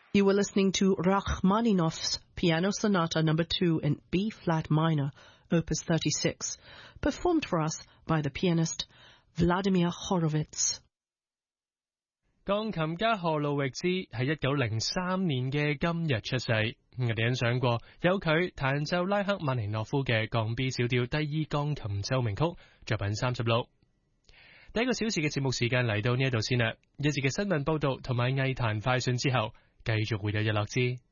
You were listening to Rachmaninoff's Piano Sonata No. 2 in B-flat minor, Opus 36, performed for us by the pianist Vladimir Horowitz。 鋼琴家賀路域茲喺1903年嘅今日出世，我哋欣賞過有佢彈奏拉赫曼尼諾夫嘅降 B 小調第二鋼琴奏鳴曲作品36。第一個小時嘅節目時間嚟到呢一度先啦，一節嘅新聞報道同埋藝壇快訊之後，繼續會有日落之。